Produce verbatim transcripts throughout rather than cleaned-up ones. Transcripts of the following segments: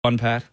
on, Pat?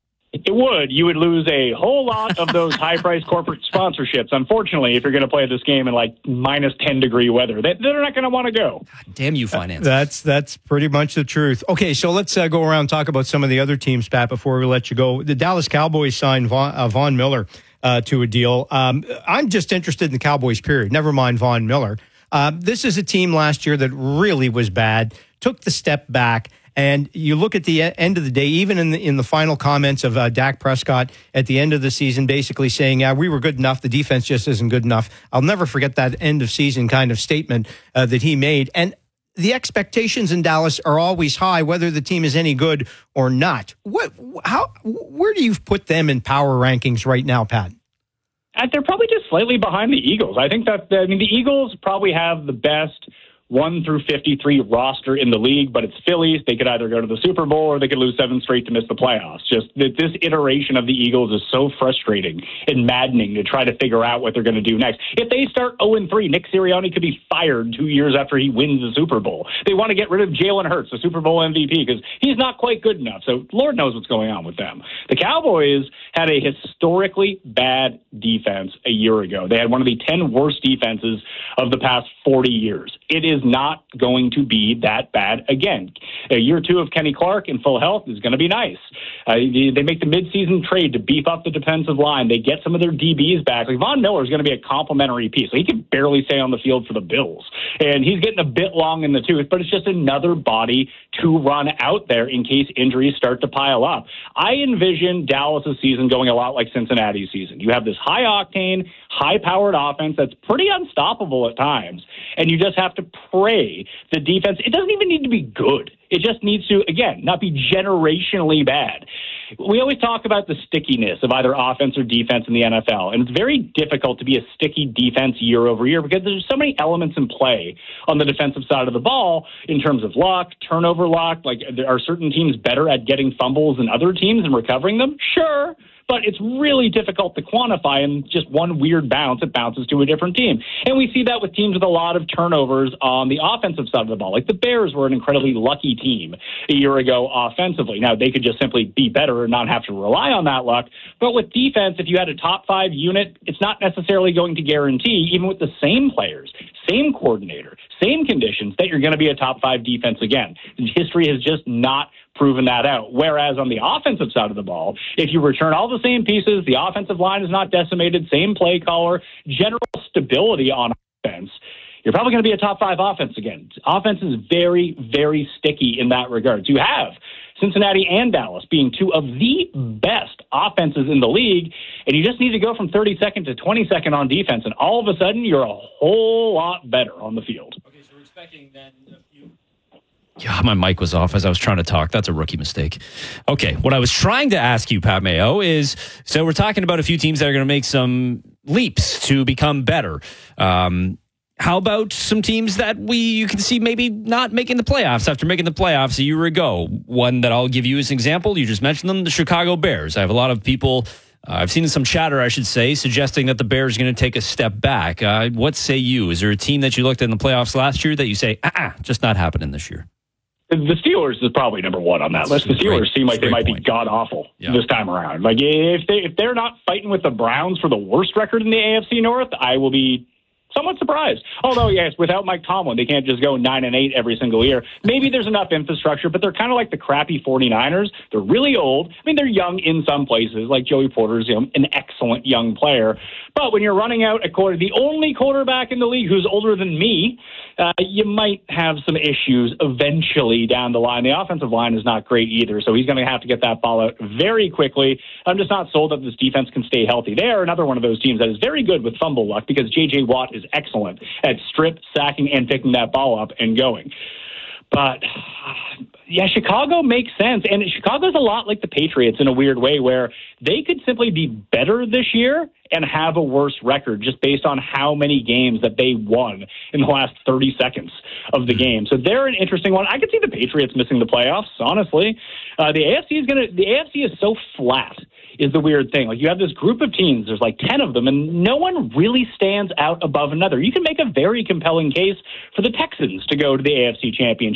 It would. You would lose a whole lot of those high-priced corporate sponsorships, unfortunately, if you're going to play this game in like minus ten degree weather. They, they're not going to want to go. God damn you, finance. That's that's pretty much the truth. Okay, so let's uh, go around and talk about some of the other teams, Pat, before we let you go. The Dallas Cowboys signed Von, uh, Von Miller uh, to a deal. Um, I'm just interested in the Cowboys, period. Never mind Von Miller. Uh, this is a team last year that really was bad, took the step back. And you look at the end of the day, even in the in the final comments of uh, Dak Prescott at the end of the season, basically saying, yeah, we were good enough. The defense just isn't good enough. I'll never forget that end of season kind of statement uh, that he made. And the expectations in Dallas are always high, whether the team is any good or not. What, how, where do you put them in power rankings right now, Pat? And they're probably just slightly behind the Eagles. I think that, I mean, the Eagles probably have the best one through fifty-three roster in the league, but it's Phillies. They could either go to the Super Bowl or they could lose seven straight to miss the playoffs. Just that this iteration of the Eagles is so frustrating and maddening to try to figure out what they're going to do next. If they start oh and three, Nick Sirianni could be fired two years after he wins the Super Bowl. They want to get rid of Jalen Hurts, the Super Bowl M V P, because he's not quite good enough. So Lord knows what's going on with them. The Cowboys had a historically bad defense a year ago. They had one of the ten worst defenses of the past forty years. It is not going to be that bad again. A year two of Kenny Clark in full health is going to be nice. Uh, they make the midseason trade to beef up the defensive line. They get some of their D Bs back. Like Von Miller is going to be a complimentary piece. He can barely stay on the field for the Bills. And he's getting a bit long in the tooth, but it's just another body to run out there in case injuries start to pile up. I envision Dallas' season going a lot like Cincinnati's season. You have this high-octane, high-powered offense that's pretty unstoppable at times, and you just have to pray the defense, it doesn't even need to be good. It just needs to, again, not be generationally bad. We always talk about the stickiness of either offense or defense in the N F L, and it's very difficult to be a sticky defense year over year because there's so many elements in play on the defensive side of the ball in terms of luck, turnover luck. Like, are certain teams better at getting fumbles than other teams and recovering them? Sure. But it's really difficult to quantify in just one weird bounce. It bounces to a different team. And we see that with teams with a lot of turnovers on the offensive side of the ball. Like the Bears were an incredibly lucky team a year ago offensively. Now, they could just simply be better and not have to rely on that luck. But with defense, if you had a top five unit, it's not necessarily going to guarantee, even with the same players, same coordinator, same conditions, that you're going to be a top five defense again. History has just not proven that out. Whereas on the offensive side of the ball, if you return all the same pieces, the offensive line is not decimated, same play caller, general stability on offense, you're probably going to be a top five offense again. Offense is very, very sticky in that regard. So you have Cincinnati and Dallas being two of the best offenses in the league, and you just need to go from thirty-second to twenty-second on defense, and all of a sudden you're a whole lot better on the field. Okay, so we're expecting then a few... Yeah, my mic was off as I was trying to talk. That's a rookie mistake. Okay, what I was trying to ask you, Pat Mayo, is, so we're talking about a few teams that are going to make some leaps to become better. Um, how about some teams that we you can see maybe not making the playoffs after making the playoffs a year ago? One that I'll give you as an example, you just mentioned them, the Chicago Bears. I have a lot of people, uh, I've seen some chatter, I should say, suggesting that the Bears are going to take a step back. Uh, what say you? Is there a team that you looked at in the playoffs last year that you say, ah, just not happening this year? The Steelers is probably number one on that list. The Steelers great, seem like they might point. be god-awful yeah. this time around. Like, if, they, if they're not fighting with the Browns for the worst record in the A F C North, I will be somewhat surprised. Although, yes, without Mike Tomlin, they can't just go nine and eight every single year. Maybe there's enough infrastructure, but they're kind of like the crappy 49ers. They're really old. I mean, they're young in some places, like Joey Porter's, you know, an excellent young player. But when you're running out a quarter, the only quarterback in the league who's older than me, uh, you might have some issues eventually down the line. The offensive line is not great either, so he's going to have to get that ball out very quickly. I'm just not sold that this defense can stay healthy. They are another one of those teams that is very good with fumble luck because J J. Watt is excellent at strip, sacking, and picking that ball up and going. But, yeah, Chicago makes sense. And Chicago's a lot like the Patriots in a weird way where they could simply be better this year and have a worse record just based on how many games that they won in the last thirty seconds of the game. So they're an interesting one. I could see the Patriots missing the playoffs, honestly. Uh, the A F C is going to, the A F C is so flat is the weird thing. Like, you have this group of teams, there's like ten of them, and no one really stands out above another. You can make a very compelling case for the Texans to go to the A F C Championship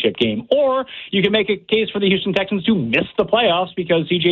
championship game. Or you can make a case for the Houston Texans to miss the playoffs because C J